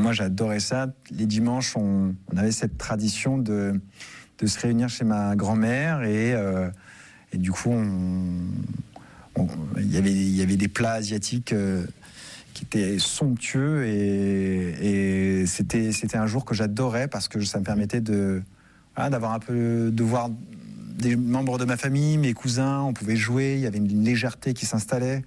moi, j'adorais ça. Les dimanches, on avait cette tradition de se réunir chez ma grand-mère et du coup, il y avait des plats asiatiques qui étaient somptueux et c'était un jour que j'adorais parce que ça me permettait d'avoir un peu, de voir des membres de ma famille, mes cousins, on pouvait jouer, il y avait une légèreté qui s'installait.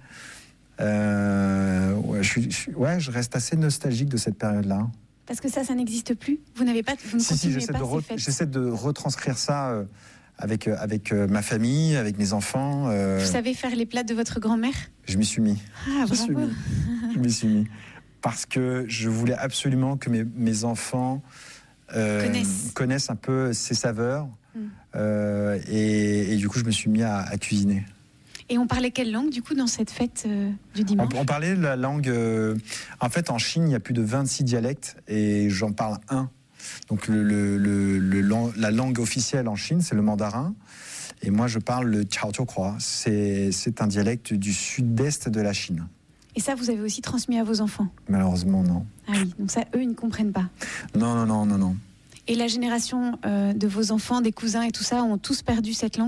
Je reste assez nostalgique de cette période-là. Parce que ça n'existe plus. Vous ne continuez pas ces fêtes. J'essaie de retranscrire ça avec ma famille, avec mes enfants. Vous savez faire les plats de votre grand-mère ? Je m'y suis mis. Ah, bravo. Je m'y suis mis. Parce que je voulais absolument que mes enfants connaissent un peu ces saveurs. Et du coup, je me suis mis à cuisiner. Et on parlait quelle langue, du coup, dans cette fête du dimanche ? On parlait la langue... en fait, en Chine, il y a plus de 26 dialectes et j'en parle un. Donc, la langue officielle en Chine, c'est le mandarin. Et moi, je parle le Chaozhou-Croix. C'est un dialecte du sud-est de la Chine. Et ça, vous avez aussi transmis à vos enfants ? Malheureusement, non. Ah oui, donc ça, eux, ils ne comprennent pas. Non. Et la génération de vos enfants, des cousins et tout ça, ont tous perdu cette langue ?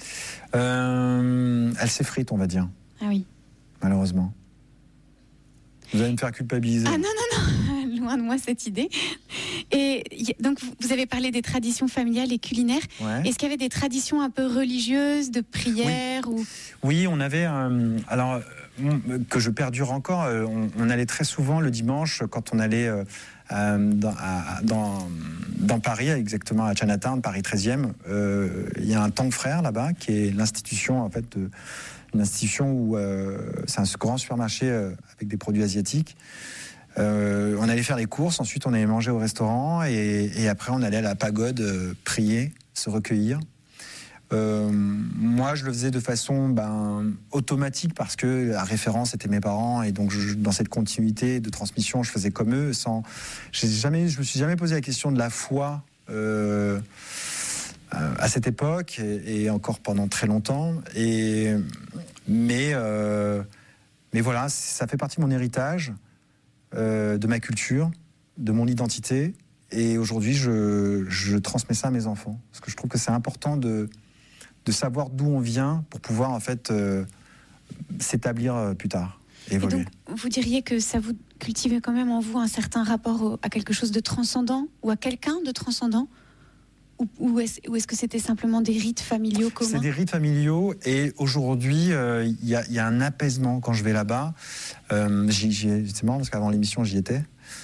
Elle s'effrite, on va dire. Ah oui. Malheureusement. Vous allez me faire culpabiliser. Ah non, loin de moi cette idée. Et donc, vous avez parlé des traditions familiales et culinaires. Ouais. Est-ce qu'il y avait des traditions un peu religieuses, de prières Oui, on avait... que je perdure encore, on allait très souvent le dimanche, quand on allait dans Paris, exactement à Chinatown, Paris 13e, il y a un Tang Frères là-bas, qui est l'institution, en fait, une institution où c'est un grand supermarché avec des produits asiatiques. On allait faire les courses, ensuite on allait manger au restaurant et après on allait à la pagode prier, se recueillir. Moi je le faisais de façon automatique parce que la référence était mes parents et donc dans cette continuité de transmission je faisais comme eux je me suis jamais posé la question de la foi à cette époque et encore pendant très longtemps mais voilà, ça fait partie de mon héritage, de ma culture, de mon identité et aujourd'hui je transmets ça à mes enfants parce que je trouve que c'est important de savoir d'où on vient pour pouvoir en fait s'établir plus tard, évoluer. Et donc, vous diriez que ça vous cultive quand même en vous un certain rapport à quelque chose de transcendant ou à quelqu'un de transcendant ou est-ce que c'était simplement des rites familiaux communs ? C'est des rites familiaux et aujourd'hui il y a un apaisement quand je vais là-bas. C'est marrant parce qu'avant l'émission j'y étais.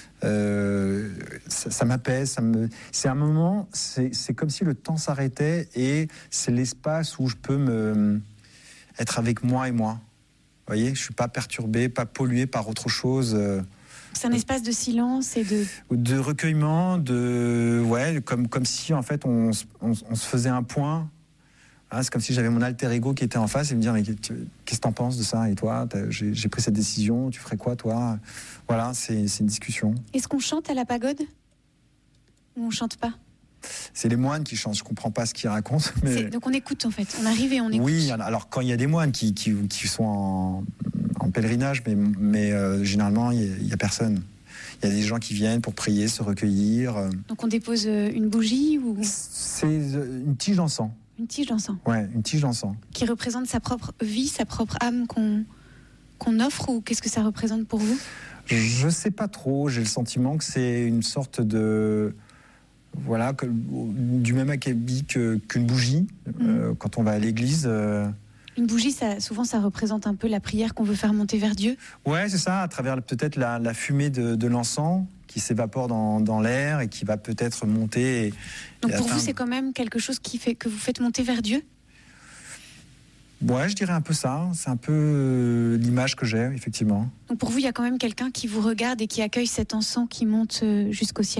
Ça m'apaise, c'est un moment, c'est comme si le temps s'arrêtait et c'est l'espace où je peux être avec moi et moi. Vous voyez, je suis pas perturbé, pas pollué par autre chose. C'est un espace de silence et de recueillement, comme si en fait on se faisait un point. C'est comme si j'avais mon alter ego qui était en face et me dire mais qu'est-ce que t'en penses de ça et toi j'ai pris cette décision, tu ferais quoi toi ? Voilà, c'est une discussion. Est-ce qu'on chante à la pagode ou on chante pas ? C'est les moines qui chantent, je comprends pas ce qu'ils racontent. Mais... Donc on écoute en fait, on arrive et on écoute. Oui, alors quand il y a des moines qui sont en pèlerinage, mais généralement il y a personne. Il y a des gens qui viennent pour prier, se recueillir. Donc on dépose une bougie ou... C'est une tige d'encens. Une tige d'encens. Ouais, une tige d'encens. Qui représente sa propre vie, sa propre âme qu'on offre ou qu'est-ce que ça représente pour vous ? Je sais pas trop, j'ai le sentiment que c'est une sorte de... Voilà, du même acabit qu'une bougie, quand on va à l'église. Une bougie, souvent ça représente un peu la prière qu'on veut faire monter vers Dieu. Ouais, c'est ça, à travers peut-être la fumée de l'encens qui s'évapore dans l'air et qui va peut-être monter. Donc pour vous, c'est quand même quelque chose qui fait que vous faites monter vers Dieu ? Ouais, je dirais un peu ça. C'est un peu l'image que j'ai, effectivement. Donc pour vous, il y a quand même quelqu'un qui vous regarde et qui accueille cet encens qui monte jusqu'au ciel ?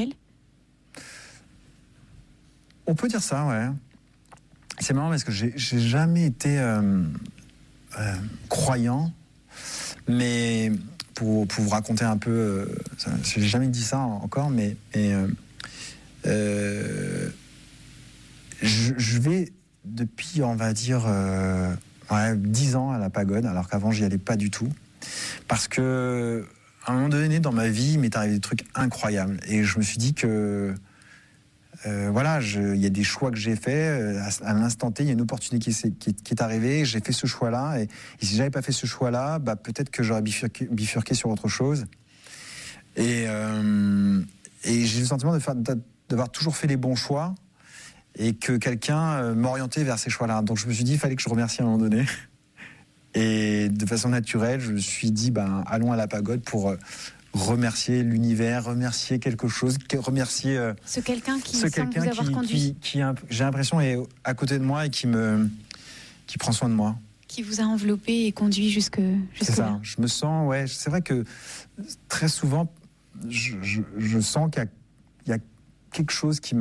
On peut dire ça, ouais. C'est marrant parce que j'ai jamais été croyant, mais pour vous raconter un peu, j'ai jamais dit ça encore, mais je vais depuis, on va dire, 10 ans à la pagode, alors qu'avant j'y allais pas du tout, parce que à un moment donné dans ma vie, il m'est arrivé des trucs incroyables. Et je me suis dit que, voilà, il y a des choix que j'ai faits. À l'instant T, il y a une opportunité qui est arrivée. J'ai fait ce choix-là. Et si j'avais pas fait ce choix-là, bah, peut-être que j'aurais bifurqué sur autre chose. Et j'ai le sentiment d'avoir toujours fait les bons choix et que quelqu'un m'orientait vers ces choix-là. Donc je me suis dit, il fallait que je remercie à un moment donné. Et de façon naturelle, je me suis dit, ben, allons à la pagode pour remercier l'univers, remercier quelque chose, remercier ce quelqu'un qui semble vous avoir conduit. Qui j'ai l'impression est à côté de moi et qui prend soin de moi. Qui vous a enveloppé et conduit jusque c'est ça. là. Je me sens, ouais, c'est vrai que très souvent, je sens qu'il y a quelque chose qui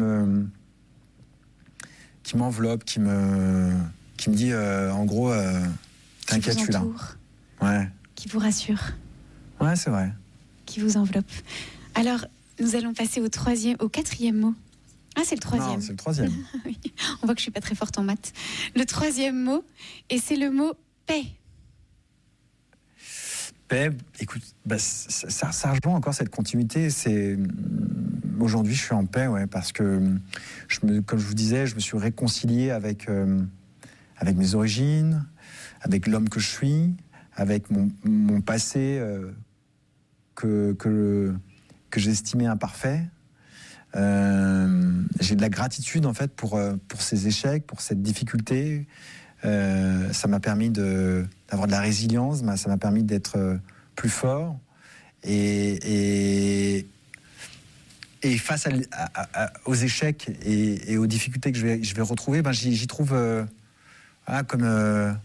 m'enveloppe, qui me dit, en gros, t'inquiète, je suis là. Ouais. Qui vous rassure. Ouais, c'est vrai. Qui vous enveloppe. Alors, nous allons passer au 4e mot. Ah, c'est le 3e. Non, c'est le 3e. Oui. On voit que je suis pas très forte en maths. Le 3e mot, et c'est le mot paix. Paix, écoute, bah, ça rejoint encore cette continuité. Aujourd'hui, je suis en paix, ouais, parce que comme je vous disais, je me suis réconcilié avec mes origines, avec l'homme que je suis, avec mon passé que j'estimais imparfait. J'ai de la gratitude en fait pour ces échecs, pour cette difficulté. Ça m'a permis d'avoir de la résilience, ça m'a permis d'être plus fort. Et face aux échecs et aux difficultés que je vais retrouver, ben j'y trouve voilà, comme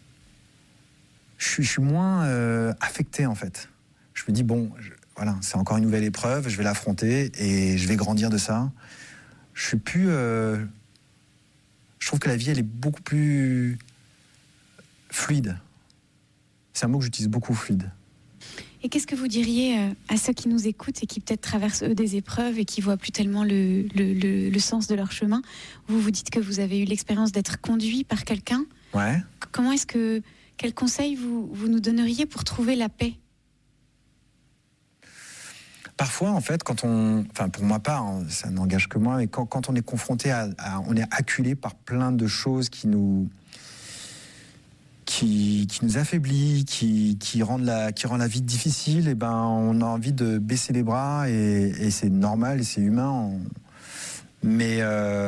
je suis moins affecté en fait. Je me dis bon, voilà, c'est encore une nouvelle épreuve, je vais l'affronter et je vais grandir de ça. Je suis plus. Je trouve que la vie elle est beaucoup plus fluide. C'est un mot que j'utilise beaucoup, fluide. Et qu'est-ce que vous diriez à ceux qui nous écoutent et qui peut-être traversent eux des épreuves et qui voient plus tellement le sens de leur chemin? Vous vous dites que vous avez eu l'expérience d'être conduit par quelqu'un. Ouais. Quel conseil vous nous donneriez pour trouver la paix? Parfois, en fait, pour ma part, hein, ça n'engage que moi, mais quand on est confronté on est acculé par plein de choses qui nous affaiblit, qui rend la vie difficile, et ben on a envie de baisser les bras et c'est normal et c'est humain. Mais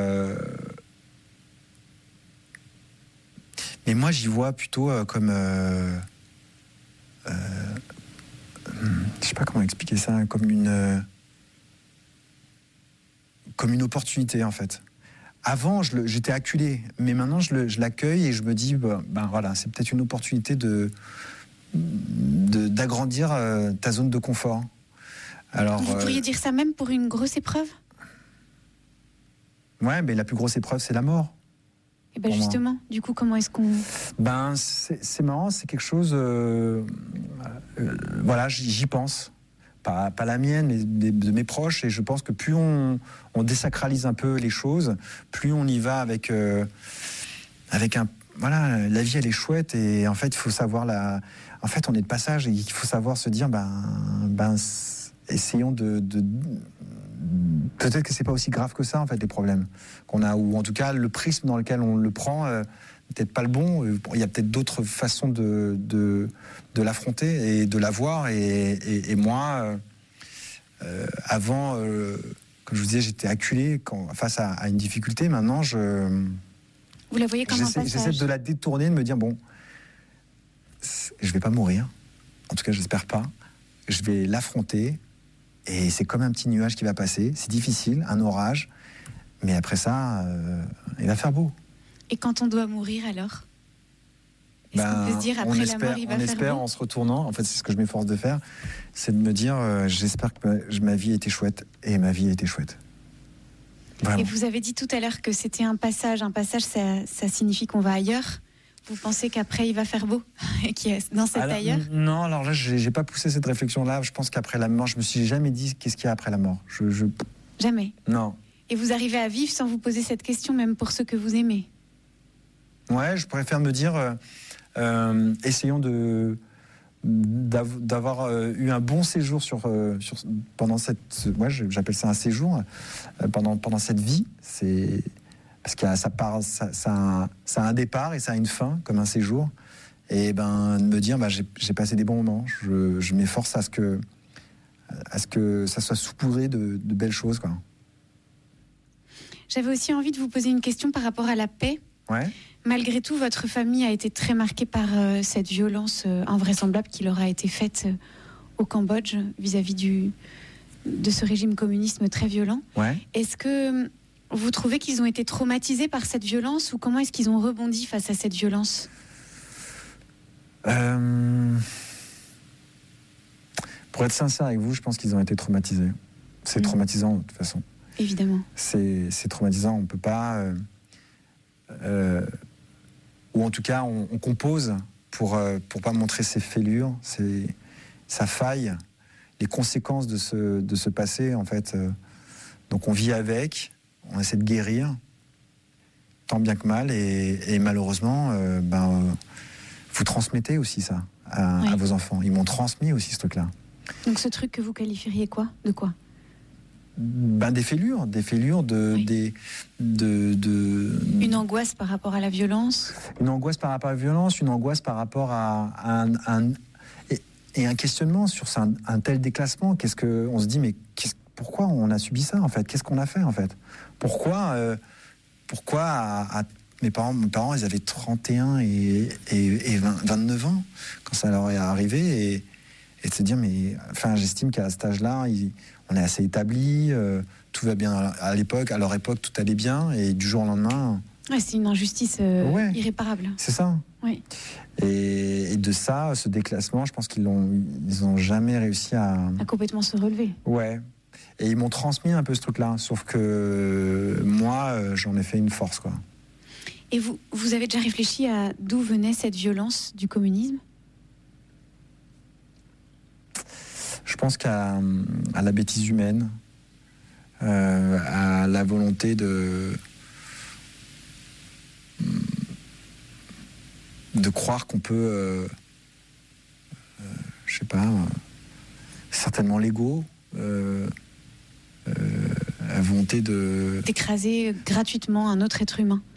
moi j'y vois plutôt comme je sais pas comment expliquer ça, comme une opportunité en fait. Avant, j'étais acculé, mais maintenant, je l'accueille et je me dis, voilà, c'est peut-être une opportunité d'agrandir ta zone de confort. Alors, vous pourriez dire ça même pour une grosse épreuve? Ouais, mais la plus grosse épreuve, c'est la mort. Et ben justement, du coup, comment est-ce qu'on... C'est marrant, c'est quelque chose... voilà, j'y pense. Pas la mienne, mais de mes proches, et je pense que plus on désacralise un peu les choses, plus on y va avec voilà, la vie elle est chouette, et en fait il faut savoir en fait on est de passage et il faut savoir se dire essayons peut-être que c'est pas aussi grave que ça en fait les problèmes qu'on a, ou en tout cas le prisme dans lequel on le prend peut-être pas le bon. Il y a peut-être d'autres façons de l'affronter et de la voir. Et moi, avant, comme je vous disais, j'étais acculé face à une difficulté. Maintenant, vous la voyez comme un passage. J'essaie de la détourner, de me dire, bon, je vais pas mourir. En tout cas, j'espère pas. Je vais l'affronter. Et c'est comme un petit nuage qui va passer. C'est difficile, un orage. Mais après ça, il va faire beau. Et quand on doit mourir, alors? Est-ce qu'on peut se dire, après la mort, il va faire beau? On espère, en se retournant, en fait, c'est ce que je m'efforce de faire, c'est de me dire, j'espère que ma vie était chouette, et ma vie a été chouette. Vraiment. Et vous avez dit tout à l'heure que c'était un passage, ça signifie qu'on va ailleurs. Vous pensez qu'après, il va faire beau et dans cet ailleurs? Non, alors là, j'ai pas poussé cette réflexion-là. Je pense qu'après la mort, je me suis jamais dit, qu'est-ce qu'il y a après la mort? Jamais? Non. Et vous arrivez à vivre sans vous poser cette question, même pour ceux que vous aimez? Ouais, je préfère me dire, essayons de d'avoir eu un bon séjour pendant j'appelle ça un séjour, pendant cette vie. Parce que ça a un départ et ça a une fin, comme un séjour. Et de me dire, j'ai passé des bons moments. Je m'efforce à ce que ça soit saupoudré de belles choses, quoi. J'avais aussi envie de vous poser une question par rapport à la paix. Ouais. Malgré tout, votre famille a été très marquée par cette violence invraisemblable qui leur a été faite au Cambodge vis-à-vis de ce régime communiste très violent. Ouais. Est-ce que vous trouvez qu'ils ont été traumatisés par cette violence ou comment est-ce qu'ils ont rebondi face à cette violence ? Pour être sincère avec vous, je pense qu'ils ont été traumatisés. C'est traumatisant de toute façon. Évidemment. C'est traumatisant. On ne peut pas... ou en tout cas, on compose pour pas montrer ses fêlures, sa faille, les conséquences de ce passé, en fait. Donc on vit avec, on essaie de guérir, tant bien que mal, et malheureusement, vous transmettez aussi ça à vos enfants. Ils m'ont transmis aussi ce truc-là. Donc ce truc que vous qualifieriez de quoi ? Des fêlures, Une angoisse par rapport à la violence. Une angoisse par rapport à la violence, une angoisse par rapport à un questionnement sur un tel déclassement. On se dit, mais pourquoi on a subi ça, en fait ? Qu'est-ce qu'on a fait, en fait ? Pourquoi mes parents, ils avaient 31 et 29 ans quand ça leur est arrivé, et de se dire, mais j'estime qu'à cet âge-là, on est assez établi, tout va bien à leur époque, tout allait bien, et du jour au lendemain... Ouais, c'est une injustice irréparable. C'est ça. Oui. Et de ça, ce déclassement, je pense qu'ils ont jamais réussi à complètement se relever. Ouais. Et ils m'ont transmis un peu ce truc-là, sauf que moi, j'en ai fait une force, quoi. Et vous avez déjà réfléchi à d'où venait cette violence du communisme ? Je pense qu'à la bêtise humaine, à la volonté de croire qu'on peut, je sais pas, certainement l'ego, la volonté d'écraser gratuitement un autre être humain.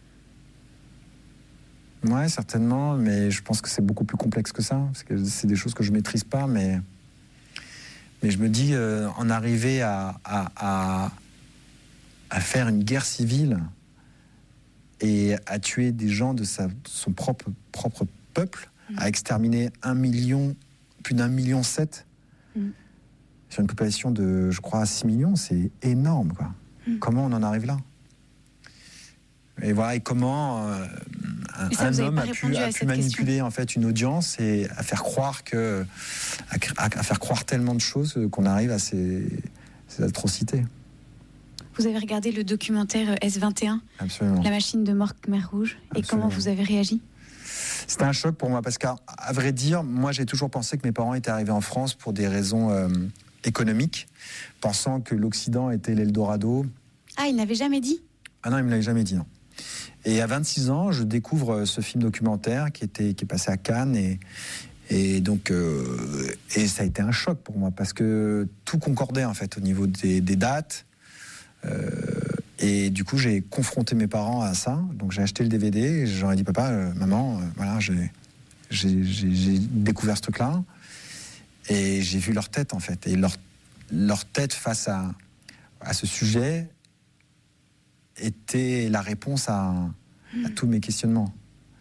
Ouais, certainement, mais je pense que c'est beaucoup plus complexe que ça, parce que c'est des choses que je maîtrise pas, mais je me dis, en arriver à faire une guerre civile et à tuer des gens de son propre peuple, à exterminer plus d'1,7 million sur une population de, je crois, 6 millions, c'est énorme, quoi. Comment on en arrive là ? Et voilà, et comment un homme a pu manipuler en fait une audience et à faire croire tellement de choses qu'on arrive à ces atrocités. Vous avez regardé le documentaire S21, Absolument. La machine de mort Khmer Rouge, et comment vous avez réagi ? C'était un choc pour moi parce qu'à vrai dire, moi j'ai toujours pensé que mes parents étaient arrivés en France pour des raisons économiques, pensant que l'Occident était l'Eldorado. Ah, il n'avait jamais dit ? Ah non, il me l'avait jamais dit, non. Et à 26 ans, je découvre ce film documentaire qui est passé à Cannes et donc ça a été un choc pour moi parce que tout concordait en fait au niveau des dates. Et du coup, j'ai confronté mes parents à ça. Donc j'ai acheté le DVD et j'aurais dit papa, maman, voilà, j'ai découvert ce truc-là et j'ai vu leur tête en fait. Et leur tête face à ce sujet était la réponse à tous mes questionnements.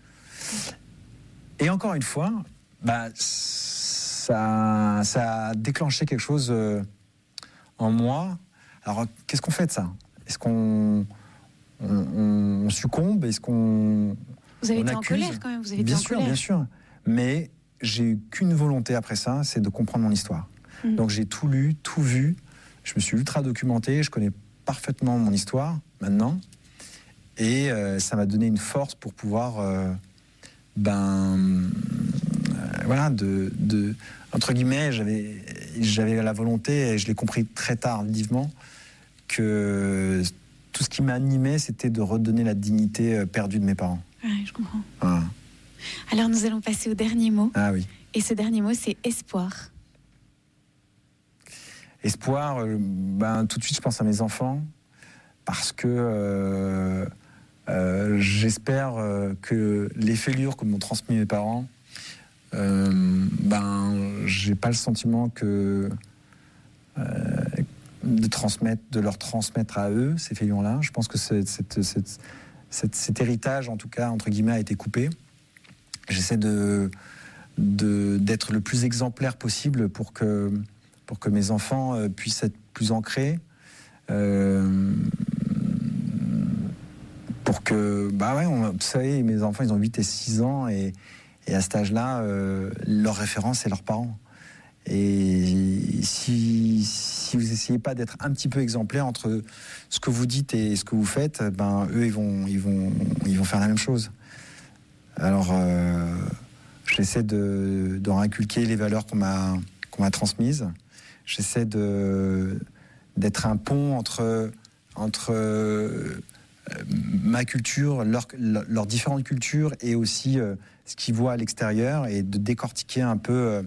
Et encore une fois, ça a déclenché quelque chose en moi. Alors, qu'est-ce qu'on fait de ça ? Est-ce qu'on succombe ? Est-ce qu'on Vous avez été en colère quand même, vous avez été en colère. Bien sûr. Mais j'ai eu qu'une volonté après ça, c'est de comprendre mon histoire. Donc j'ai tout lu, tout vu. Je me suis ultra documenté. Je connais parfaitement mon histoire maintenant. Et ça m'a donné une force pour pouvoir, voilà, entre guillemets, j'avais la volonté, et je l'ai compris très tardivement, que tout ce qui m'animait, c'était de redonner la dignité perdue de mes parents. Ouais, je comprends. Voilà. Alors nous allons passer au dernier mot. Ah oui. Et ce dernier mot, c'est espoir. Espoir, tout de suite, je pense à mes enfants, parce que j'espère que les fêlures que m'ont transmis mes parents, j'ai pas le sentiment que de leur transmettre à eux ces fêlures-là. Je pense que cet héritage, en tout cas, entre guillemets, a été coupé. J'essaie d'être le plus exemplaire possible pour que mes enfants puissent être plus ancrés, pour que, vous savez, mes enfants, ils ont 8 et 6 ans, et à cet âge-là, leur référence, c'est leurs parents. Et si vous n'essayez pas d'être un petit peu exemplaire entre ce que vous dites et ce que vous faites, eux, ils vont faire la même chose. Alors, j'essaie de leur inculquer les valeurs qu'on m'a transmises. J'essaie d'être un pont entre ma culture, leurs différentes cultures, et aussi ce qu'ils voient à l'extérieur, et de décortiquer un peu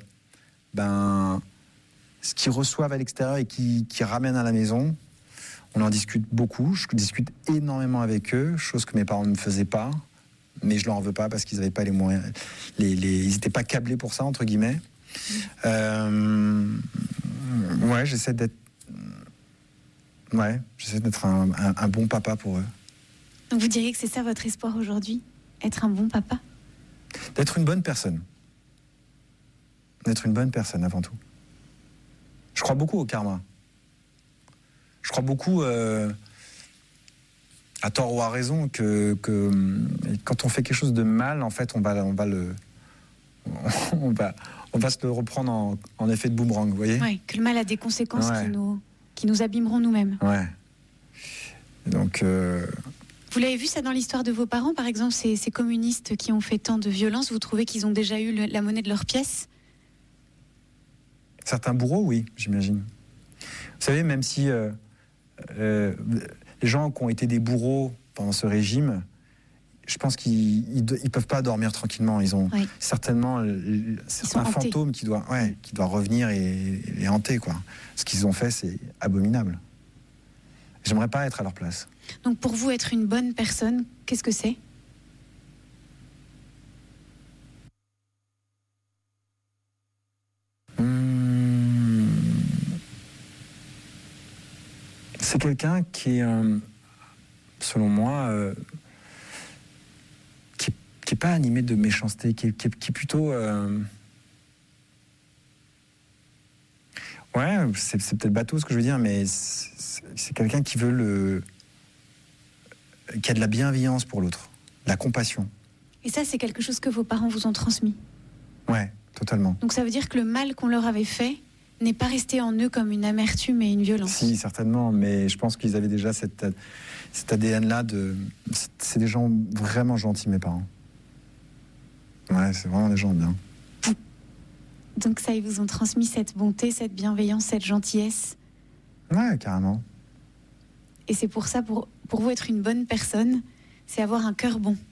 ce qu'ils reçoivent à l'extérieur et qui ramènent à la maison. On en discute beaucoup, je discute énormément avec eux, chose que mes parents ne faisaient pas, mais je leur en veux pas parce qu'ils n'avaient pas les moyens, ils n'étaient pas câblés pour ça, entre guillemets. J'essaie d'être un bon papa pour eux. Donc vous diriez que c'est ça votre espoir aujourd'hui, être un bon papa? D'être une bonne personne. D'être une bonne personne avant tout. Je crois beaucoup au karma. Je crois beaucoup, à tort ou à raison, que quand on fait quelque chose de mal, en fait, on va se le reprendre en effet de boomerang, vous voyez ? Oui, que le mal a des conséquences qui nous abîmeront nous-mêmes. Ouais. Donc. Vous l'avez vu ça dans l'histoire de vos parents, par exemple, ces communistes qui ont fait tant de violence, vous trouvez qu'ils ont déjà eu la monnaie de leur pièce ? Certains bourreaux, oui, j'imagine. Vous savez, même si les gens qui ont été des bourreaux pendant ce régime, je pense qu'ils ne peuvent pas dormir tranquillement. Ils ont certainement un fantôme qui doit revenir et les hanter, quoi. Ce qu'ils ont fait, c'est abominable. J'aimerais pas être à leur place. Donc pour vous, être une bonne personne, qu'est-ce que c'est ? C'est quelqu'un qui est, selon moi, qui n'est pas animé de méchanceté, qui est plutôt... c'est peut-être bateau ce que je veux dire, mais c'est quelqu'un qui veut qui a de la bienveillance pour l'autre, de la compassion. Et ça, c'est quelque chose que vos parents vous ont transmis ? Ouais, totalement. Donc ça veut dire que le mal qu'on leur avait fait n'est pas resté en eux comme une amertume et une violence ? Si, certainement, mais je pense qu'ils avaient déjà cet ADN-là c'est des gens vraiment gentils, mes parents. Ouais, c'est vraiment des gens bien. Donc ça, ils vous ont transmis cette bonté, cette bienveillance, cette gentillesse ? Ouais, carrément. Et c'est pour ça, pour vous, être une bonne personne, c'est avoir un cœur bon.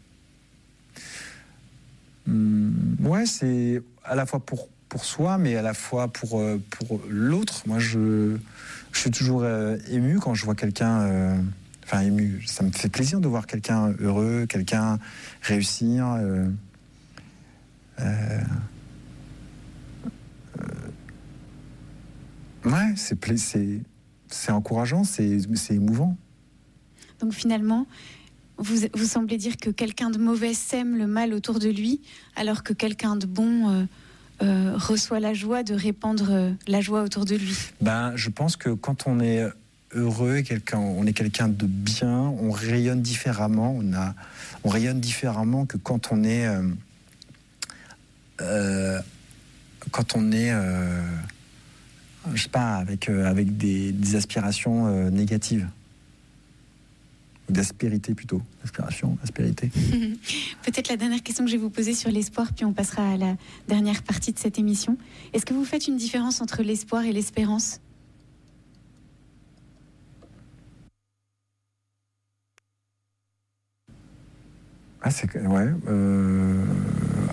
Ouais, c'est à la fois pour soi, mais à la fois pour l'autre. Moi, je suis toujours ému quand je vois quelqu'un... ému, ça me fait plaisir de voir quelqu'un heureux, quelqu'un réussir. Ouais, c'est encourageant, c'est émouvant. Donc finalement, vous semblez dire que quelqu'un de mauvais sème le mal autour de lui, alors que quelqu'un de bon reçoit la joie de répandre la joie autour de lui. Je pense que quand on est heureux, on est quelqu'un de bien, on rayonne différemment. On rayonne différemment que quand on est... je sais pas, avec des aspirations négatives. D'aspérité plutôt. Aspiration, aspérité. Peut-être la dernière question que je vais vous poser sur l'espoir, puis on passera à la dernière partie de cette émission. Est-ce que vous faites une différence entre l'espoir et l'espérance ?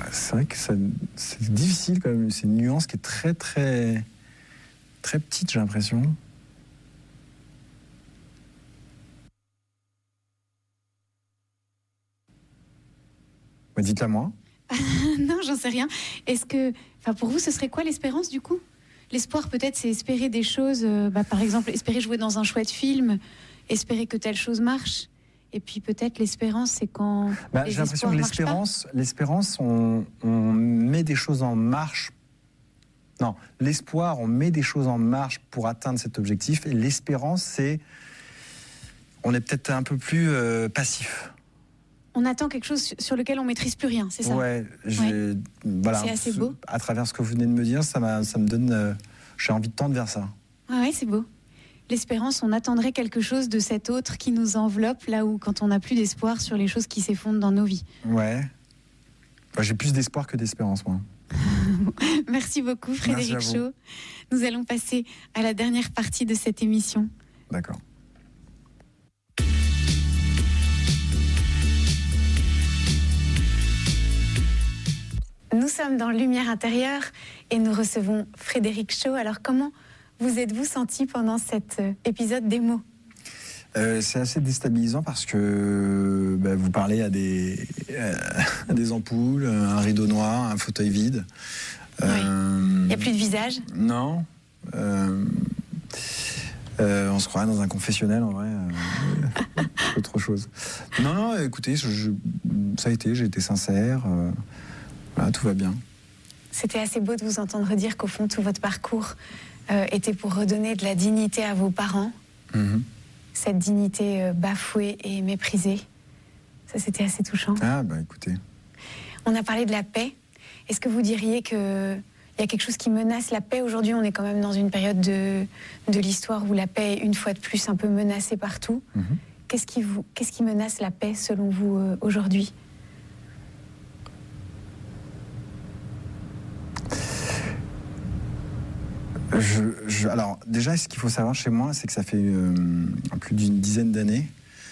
C'est vrai que c'est difficile quand même. C'est une nuance qui est très, très, très petite, j'ai l'impression. Dites-la moi. Non, j'en sais rien. Est-ce que, pour vous, ce serait quoi l'espérance du coup? L'espoir, peut-être, c'est espérer des choses. Par exemple, espérer jouer dans un chouette film, espérer que telle chose marche. Et puis peut-être l'espérance, c'est quand les j'ai l'impression que l'espérance, on met des choses en marche. Non, l'espoir, on met des choses en marche pour atteindre cet objectif. Et l'espérance, on est peut-être un peu plus passif. On attend quelque chose sur lequel on maîtrise plus rien, c'est ça? Ouais, voilà. C'est assez beau. À travers ce que vous venez de me dire, ça me donne. J'ai envie de tendre vers ça. Ouais, c'est beau. L'espérance, on attendrait quelque chose de cet autre qui nous enveloppe, là où quand on n'a plus d'espoir sur les choses qui s'effondrent dans nos vies. Ouais. J'ai plus d'espoir que d'espérance, moi. Merci beaucoup, Frédéric Shaw. Nous allons passer à la dernière partie de cette émission. D'accord. Nous sommes dans Lumière intérieure et nous recevons Frédéric Shaw. Alors comment vous êtes-vous senti pendant cet épisode démo? C'est assez déstabilisant parce que vous parlez à des ampoules, un rideau noir, un fauteuil vide. Oui. Il n'y a plus de visage? Non. On se croirait dans un confessionnel en vrai. Autre chose. Non, écoutez, ça a été, j'ai été sincère. Voilà, tout va bien. C'était assez beau de vous entendre dire qu'au fond, tout votre parcours était pour redonner de la dignité à vos parents. Mm-hmm. Cette dignité bafouée et méprisée. Ça, c'était assez touchant. Ah, écoutez. On a parlé de la paix. Est-ce que vous diriez qu'il y a quelque chose qui menace la paix aujourd'hui? On est quand même dans une période de l'histoire où la paix est une fois de plus un peu menacée partout. Mm-hmm. Qu'est-ce qui menace la paix selon vous aujourd'hui? Alors, déjà, ce qu'il faut savoir chez moi, c'est que ça fait plus d'une dizaine d'années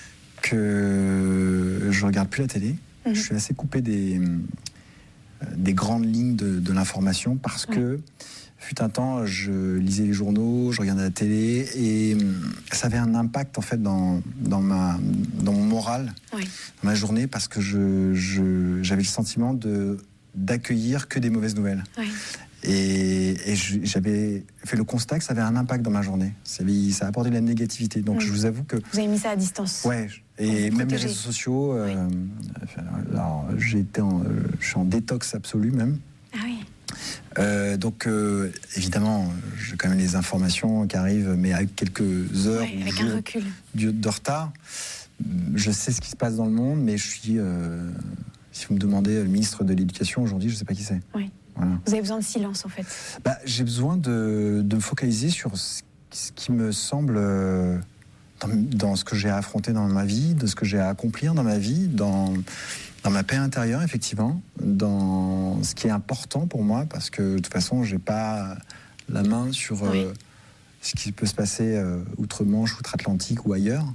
que je regarde plus la télé. Mm-hmm. Je suis assez coupé des grandes lignes de l'information parce que, fut un temps, je lisais les journaux, je regardais la télé et ça avait un impact en fait dans mon moral, dans ma journée, parce que j'avais le sentiment d'accueillir que des mauvaises nouvelles. Oui. Et j'avais fait le constat que ça avait un impact dans ma journée. Ça a apporté de la négativité. Donc je vous avoue que... Vous avez mis ça à distance. Ouais. Et même les réseaux sociaux. Alors je suis en détox absolu même. Ah oui. Donc évidemment, j'ai quand même les informations qui arrivent, mais avec quelques heures ou avec un recul de retard. Je sais ce qui se passe dans le monde, mais je suis... si vous me demandez le ministre de l'Éducation aujourd'hui, je ne sais pas qui c'est. Oui. Voilà. Vous avez besoin de silence, en fait. J'ai besoin de me focaliser sur ce qui me semble dans ce que j'ai à affronter dans ma vie, de ce que j'ai à accomplir dans ma vie, dans ma paix intérieure, effectivement, dans ce qui est important pour moi, parce que de toute façon, j'ai pas la main sur ce qui peut se passer outre-Manche, outre-Atlantique ou ailleurs.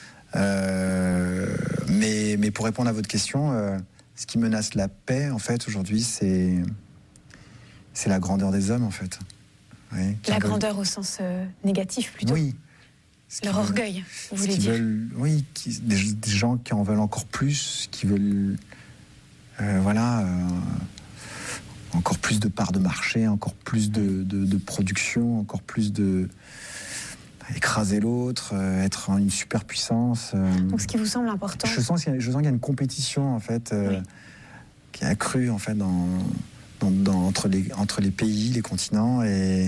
Mais pour répondre à votre question, ce qui menace la paix, en fait, aujourd'hui, c'est la grandeur des hommes, en fait. Oui, la grandeur au sens négatif, plutôt. Oui. Leur orgueil, vous voulez dire. Oui, des gens qui en veulent encore plus, qui veulent... encore plus de parts de marché, encore plus de production, encore plus de... écraser l'autre, être une superpuissance. Donc ce qui vous semble important... Je sens qu'il y a une compétition, en fait, qui est accrue, en fait, entre les pays, les continents, et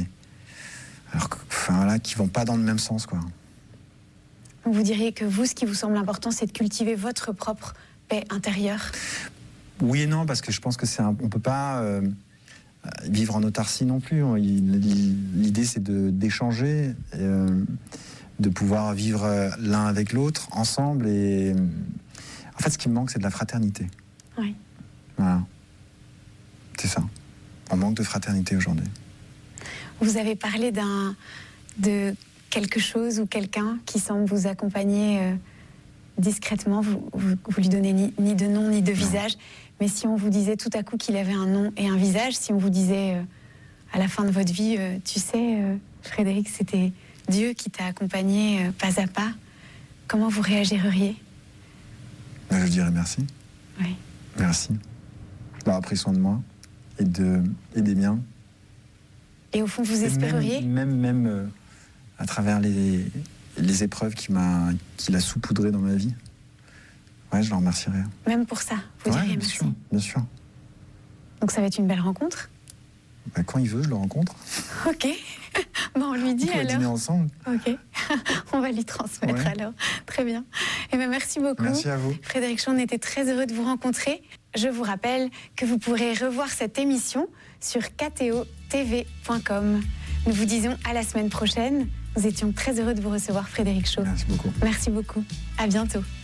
qui vont pas dans le même sens, quoi. Vous diriez que vous, ce qui vous semble important, c'est de cultiver votre propre paix intérieure? Oui et non, parce que je pense que on peut pas vivre en autarcie non plus. L'idée, c'est d'échanger, de pouvoir vivre l'un avec l'autre, ensemble, et en fait, ce qui me manque, c'est de la fraternité. Oui. Voilà. C'est ça. On manque de fraternité aujourd'hui. Vous avez parlé de quelque chose ou quelqu'un qui semble vous accompagner discrètement, vous lui donnez ni de nom ni de visage, mais si on vous disait tout à coup qu'il avait un nom et un visage, si on vous disait à la fin de votre vie, tu sais, Frédéric, c'était Dieu qui t'a accompagné pas à pas, comment vous réagiriez? Je dirais merci. Oui. Merci d'avoir pris soin de moi et des miens. Et au fond, vous espéreriez? Même à travers les épreuves qu'il a saupoudrées dans ma vie. Ouais, je le remercierais. Même pour ça, vous diriez bien merci. Sûr, bien sûr. Donc ça va être une belle rencontre? Quand il veut, je le rencontre. Ok. Bon, on lui dit on va alors. Dîner ensemble. Ok. On va lui transmettre alors. Très bien. Eh bien, merci beaucoup. Merci à vous. Frédéric Chaud, on était très heureux de vous rencontrer. Je vous rappelle que vous pourrez revoir cette émission sur ktotv.com. Nous vous disons à la semaine prochaine. Nous étions très heureux de vous recevoir, Frédéric Chaud. Merci beaucoup. Merci beaucoup. À bientôt.